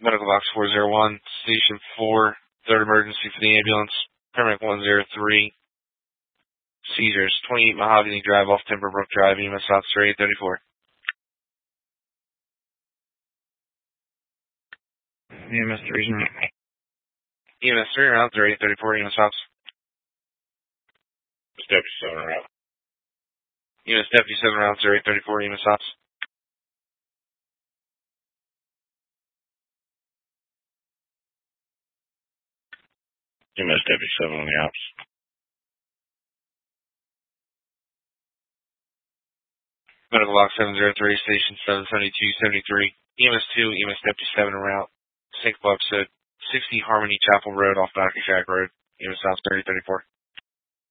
Medical Box 401, Station 4, third emergency for the ambulance, Permit 103, seizures, 28 Mahogany Drive off Timberbrook Drive, EMS Officer 834. EMS 3 route. EMS 3 route 834, EMS Officer. Deputy 7 route. EMS Deputy 7 route 834, EMS Officer. EMS Deputy 7 on the ops. Medical Box 703, Station 77273, EMS 2, EMS Deputy 7 route, St. Box 60 Harmony Chapel Road off Dr. Jack Road, EMS Officer 834.